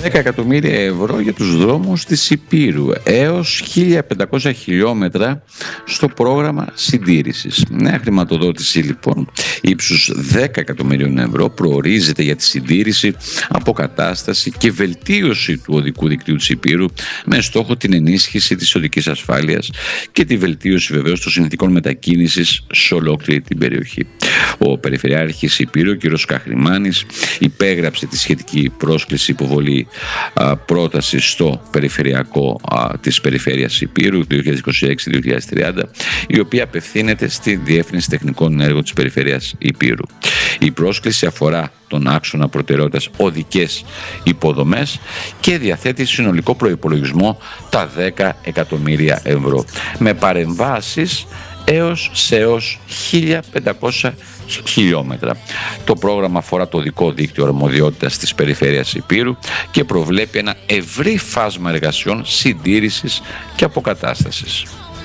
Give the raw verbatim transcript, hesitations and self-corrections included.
δέκα εκατομμύρια ευρώ για τους δρόμους της Ηπείρου, έως χίλια πεντακόσια χιλιόμετρα στο πρόγραμμα συντήρησης. Νέα χρηματοδότηση λοιπόν ύψους δέκα εκατομμυρίων ευρώ προορίζεται για τη συντήρηση, αποκατάσταση και βελτίωση του οδικού δικτύου της Ηπείρου, με στόχο την ενίσχυση της οδικής ασφάλειας και τη βελτίωση βεβαίως των συνθηκών μετακίνησης σε ολόκληρη την περιοχή. Ο Περιφερειάρχης Ηπείρου, κ. Καχρημάνης, υπέγραψε τη σχετική πρόσκληση υποβολή α, πρόταση στο Περιφερειακό α, της Περιφέρειας Ηπείρου δύο χιλιάδες είκοσι έξι με δύο χιλιάδες τριάντα, η οποία απευθύνεται στη Διεύθυνση Τεχνικών Έργων της Περιφέρειας Ηπείρου. Η πρόσκληση αφορά τον άξονα προτεραιότητας οδικές υποδομές και διαθέτει συνολικό προϋπολογισμό τα δέκα εκατομμύρια ευρώ, με παρεμβάσεις έως σε έως χίλια πεντακόσια χιλιόμετρα. Το πρόγραμμα αφορά το οδικό δίκτυο αρμοδιότητας της Περιφέρειας Ηπείρου και προβλέπει ένα ευρύ φάσμα εργασιών συντήρησης και αποκατάστασης.